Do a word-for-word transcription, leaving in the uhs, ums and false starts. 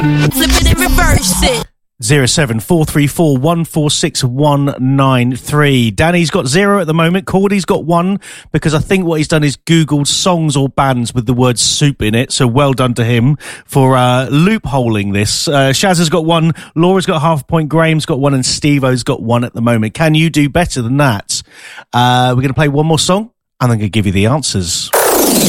Flip it and reverse it. Zero seven four three four one four six one nine three. Danny's got zero at the moment. Cordy's got one because I think what he's done is Googled songs or bands with the word soup in it. So well done to him for uh, loopholing this. Uh, Shaz has got one. Laura's got half a point. Graham's got one, and Steve-O's got one at the moment. Can you do better than that? Uh, we're going to play one more song, and I'm going to give you the answers.